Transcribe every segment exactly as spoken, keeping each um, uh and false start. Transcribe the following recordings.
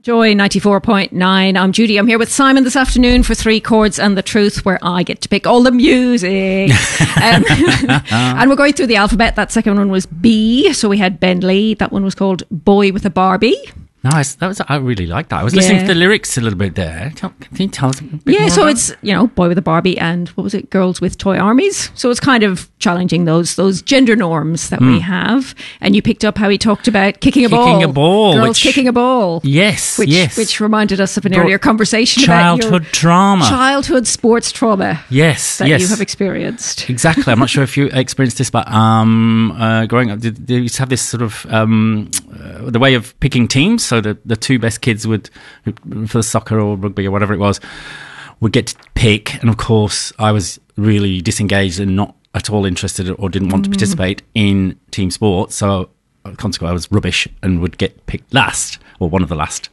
Joy ninety-four point nine. I'm Judy. I'm here with Simon this afternoon for Three Chords and the Truth, where I get to pick all the music. um, and we're going through the alphabet. That second one was B. So we had Ben Lee. That one was called Boy with a Barbie. Nice. That was. I really liked that. I was Yeah. listening to the lyrics a little bit there. Tell, can you tell us a bit Yeah, more so about it's, you know, Boy with a Barbie and what was it? Girls with Toy Armies. So it's kind of challenging those those gender norms that we have. And you picked up how he talked about kicking a ball. Kicking a ball, Girls which- kicking a ball. Yes, Which, yes. which reminded us of an Brought earlier conversation childhood about your trauma. childhood sports trauma Yes, that yes. you have experienced. Exactly. I'm not sure if you experienced this, but um, uh, growing up, they, they used to have this sort of um, uh, the way of picking teams. So the, the two best kids would, for soccer or rugby or whatever it was, would get to pick. And of course, I was really disengaged and not at all interested or didn't want to participate in team sports. So consequently, I was rubbish and would get picked last, or one of the last,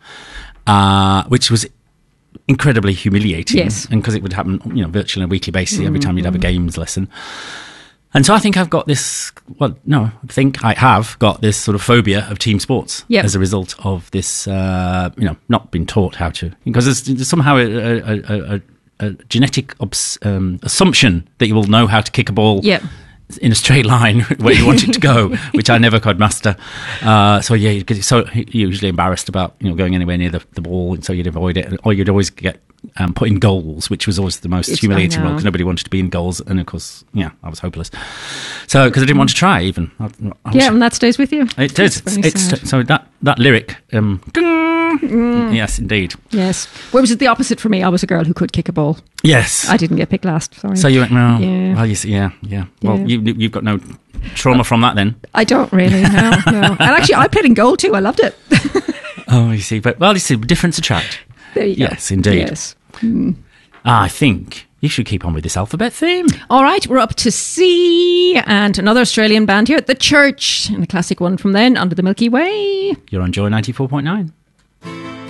uh, which was incredibly humiliating. Yes. And because it would happen, you know, virtually on a weekly basis every time you'd have a games lesson. And so I think I've got this, well, no, I think I have got this sort of phobia of team sports Yep. as a result of this, uh, you know, not being taught how to, because there's, there's somehow a, a, a, a, a genetic obs, um, assumption that you will know how to kick a ball Yep. in a straight line where you want it to go, which I never could master. Uh, so yeah, because you're so you're usually embarrassed about, you know, going anywhere near the, the ball, and so you'd avoid it, or you'd always get um, put in goals, which was always the most It's- humiliating I role, know. because nobody wanted to be in goals, and of course, yeah, I was hopeless. So because I didn't want to try even. I, I was- Yeah, and that stays with you. it does. That's It's, very it's sad. so that that lyric. Um, ding, yes, indeed. Yes. Where was it the opposite for me? I was a girl who could kick a ball. Yes. I didn't get picked last. Sorry. So you went, no, Yeah. well, you see, yeah, yeah. Well, Yeah. you, you've got no trauma from that then. I don't really know. No. And actually, I played in goal too. I loved it. Oh, you see, but well, you see, difference attract. There you go. Yes, indeed. Yes. Ah, I think you should keep on with this alphabet theme. All right, we're up to C, and another Australian band here, The Church, and a classic one from then, Under the Milky Way. You're on Joy ninety-four point nine.